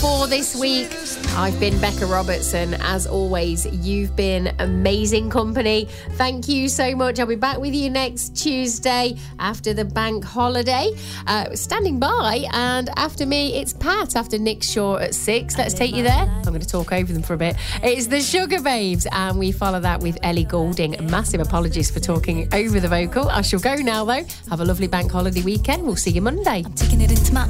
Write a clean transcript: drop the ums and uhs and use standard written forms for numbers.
for this week. I've been Becca Robertson. As always, you've been amazing company. Thank you so much. I'll be back with you next Tuesday after the bank holiday. Standing by, and after me, it's Pat after Nick Shaw at 6. Let's take you there. I'm going to talk over them for a bit. It's the Sugar Babes, and we follow that with Ellie Goulding. Massive apologies for talking over the vocal. I shall go now, though. Have a lovely bank holiday weekend. We'll see you Monday. I'm taking it into my